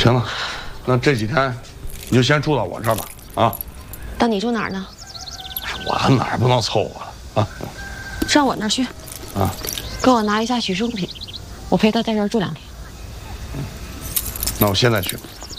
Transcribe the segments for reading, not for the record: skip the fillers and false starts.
行了，那这几天你就先住到我这儿吧，啊。 到你住哪儿呢？ 我哪儿不能凑合了啊？ 上我那儿去。 啊。 给我拿一下许生平，我陪他在这儿住2天。 那我现在去。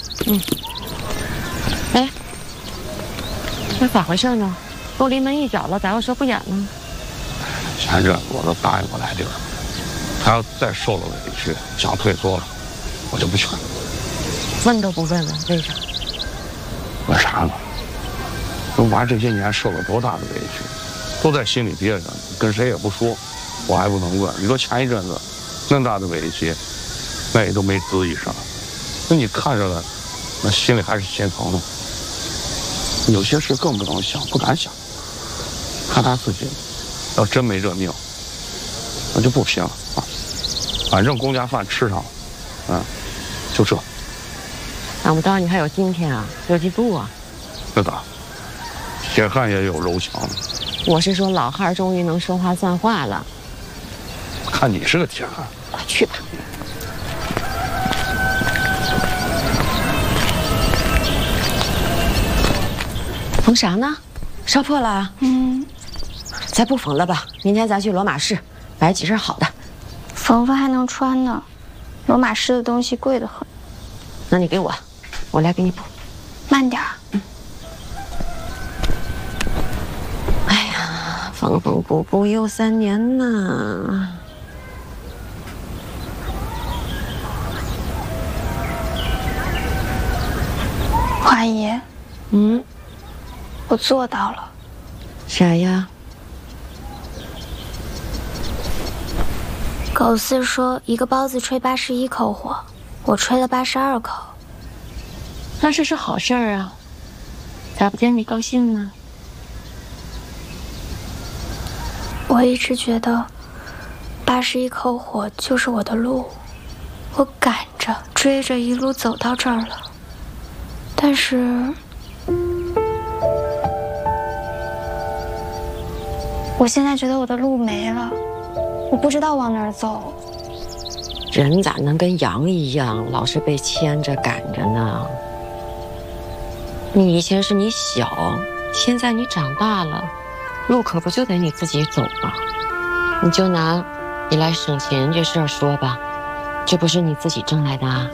哎，这咋回事呢？都临门一脚了，咋又说不演呢？ 前阵我都答应过来地儿，他要再受了委屈，想退缩了，我就不去了。 问都不问问，为啥？ 为啥呢？我娃这些年受了多大的委屈，都在心里憋着，跟谁也不说，我还不能问。你说前一阵子那么大的委屈，那也都没吱一声，那你看着了，那心里还是心疼的。有些事更不能想，不敢想。看他自己，要真没这命，那就不拼了啊！反正公家饭吃上了，就这。 想不到你还有今天啊，有记住啊。 那咋？铁汉也有柔强的。 我是说，老汉终于能说话算话了。 看你是个铁汉， 去吧。缝啥呢？烧破了啊？再不缝了吧？明天咱去罗马市买几身好的。 缝缝还能穿呢，罗马市的东西贵得很。 那你给我，我来给你补。 慢点儿。 哎呀，缝缝补补又3年呢。 华姨，我做到了。 啥呀？ 狗四说一个包子吹81口火，我吹了82口。 那这是好事儿啊，咋不见你高兴呢？ 我一直觉得81口火就是我的路，我赶着追着一路走到这儿了。但是我现在觉得我的路没了，我不知道往哪儿走。 人咋能跟羊一样，老是被牵着赶着呢？你以前是你小，现在你长大了，路可不就得你自己走吗？你就拿你来省钱这事儿说吧，这不是你自己挣来的啊？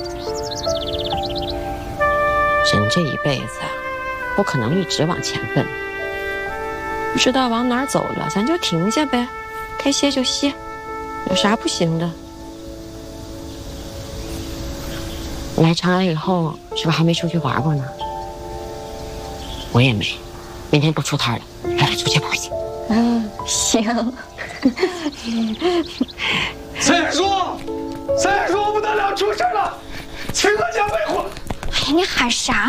人这一辈子不可能一直往前奔，不知道往哪儿走了，咱就停下呗，该歇就歇，有啥不行的？来长安以后，是不是还没出去玩过呢？我也没，明天不出摊了，咱俩出去玩去。 行。 三眼叔，不得了，出事了！秦河江被火。 哎呀，你喊啥